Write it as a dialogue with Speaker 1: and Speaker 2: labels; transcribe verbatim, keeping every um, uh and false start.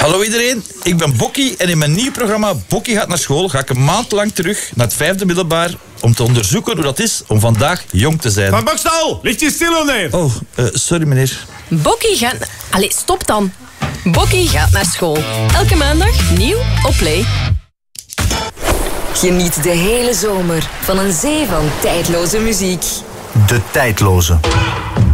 Speaker 1: Hallo iedereen, ik ben Bokkie en in mijn nieuw programma Bokkie gaat naar school ga ik een maand lang terug naar het vijfde middelbaar om te onderzoeken hoe dat is om vandaag jong te zijn.
Speaker 2: Van Bokstal, ligt je stil of nee?
Speaker 1: Oh, uh, sorry meneer.
Speaker 3: Bokkie gaat... Allee, stop dan. Bokkie gaat naar school. Elke maandag nieuw op Play.
Speaker 4: Geniet de hele zomer van een zee van tijdloze muziek.
Speaker 5: De tijdloze.